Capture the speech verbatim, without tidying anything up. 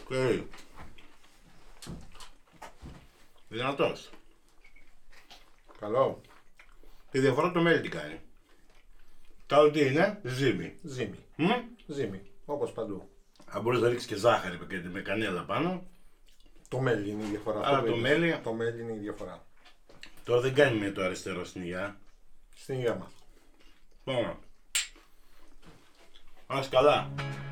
Okay. Δυνατός. Καλό. Τη διαφορά το μέλι τι κάνει. Τα άλλο τι είναι, ζύμη. Ζύμη. Μ? Ζύμη. Όπως παντού. Αν μπορείς να ρίξεις και ζάχαρη και με κανέλα πάνω. Το μέλι είναι η διαφορά. Άρα το είδες. μέλι- Το μέλι είναι η διαφορά. Τώρα δεν κάνει με το αριστερό στην υγεία. Στην υγεία μας. Πάμε. Ας καλά.